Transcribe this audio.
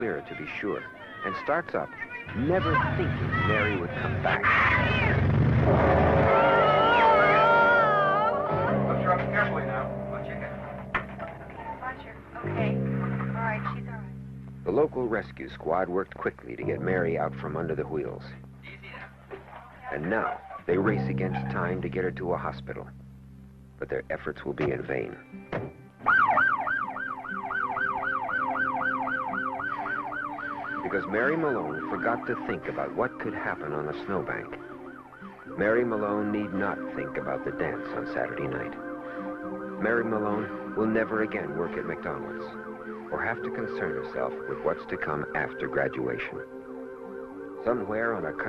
clear to be sure, and starts up, never thinking Mary would come back. Lift her up carefully now. Watch your head. Watch her. Okay. All right, she's all right. The local rescue squad worked quickly to get Mary out from under the wheels. And now, they race against time to get her to a hospital. But their efforts will be in vain. Because Mary Malone forgot to think about what could happen on the snowbank. Mary Malone need not think about the dance on Saturday night. Mary Malone will never again work at McDonald's or have to concern herself with what's to come after graduation. Somewhere on a